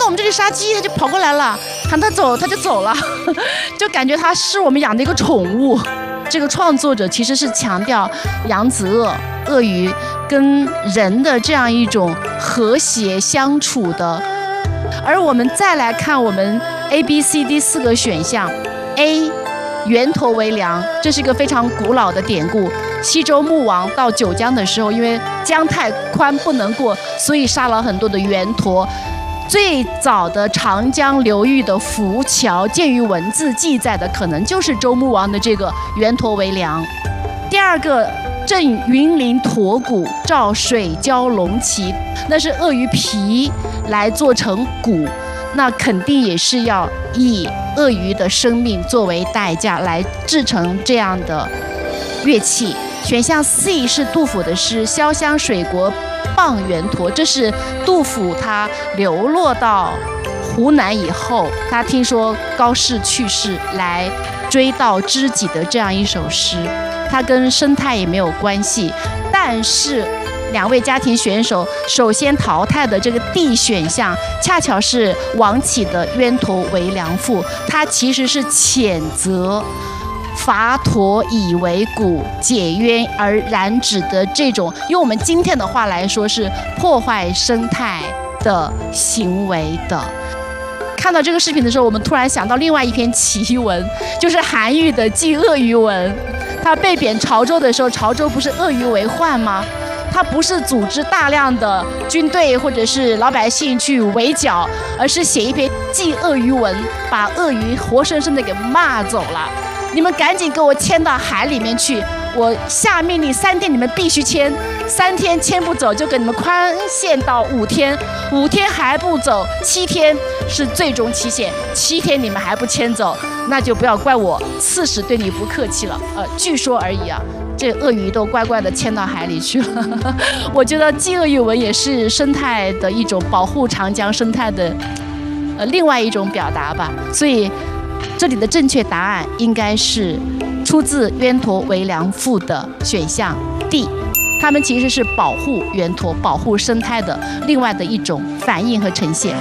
到我们这里杀鸡，它就跑过来了，喊它走，它就走了，就感觉它是我们养的一个宠物。这个创作者其实是强调扬子鳄鱼跟人的这样一种和谐相处的。而我们再来看我们 A、B、C、D 4个选项 ，A 源头为梁，这是一个非常古老的典故。西周穆王到九江的时候，因为江太宽不能过，所以杀了很多的源驼。最早的长江流域的浮桥，鉴于文字记载的，可能就是周穆王的这个源头为梁。第二个，镇云林驼骨，照水蛟龙旗，那是鳄鱼皮来做成鼓，那肯定也是要以鳄鱼的生命作为代价来制成这样的乐器。选项 C 是杜甫的诗《潇湘水国傍源驼》，这是杜甫他流落到湖南以后，他听说高适去世，来追悼知己的这样一首诗。它跟生态也没有关系，但是2位家庭选手首先淘汰的这个 D 选项，恰巧是王启的《渊驼为梁赋》，它其实是谴责伐驼以为鼓，解渊而染指的这种，用我们今天的话来说是破坏生态的行为的。看到这个视频的时候，我们突然想到另外一篇奇文，就是韩愈的《祭鳄鱼文》。他被贬潮州的时候，潮州不是鳄鱼为患吗？他不是组织大量的军队或者是老百姓去围剿，而是写一篇祭鳄鱼文，把鳄鱼活生生的给骂走了。你们赶紧给我迁到海里面去！我下命令3天你们必须迁，3天迁不走就给你们宽限到5天，5天还不走，7天是最终期限，7天你们还不迁走，那就不要怪我刺史对你不客气了。据说而已啊，这鳄鱼都乖乖的迁到海里去了。我觉得祭鳄鱼文也是生态的一种保护长江生态的另外一种表达吧，所以这里的正确答案应该是出自《渊驼为梁赋》的选项 D， 它们其实是保护源头、保护生态的另外的一种反应和呈现。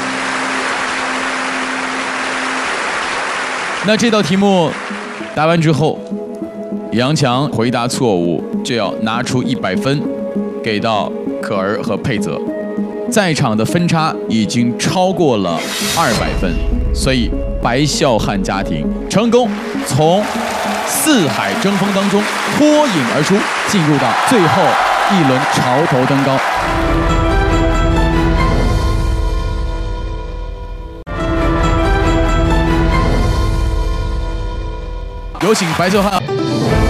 那这道题目答完之后，杨强回答错误就要拿出100分给到可儿和佩泽，在场的分差已经超过了200分，所以白孝汉家庭成功从四海争锋当中脱颖而出，进入到最后一轮潮头登高。有请白孝汉。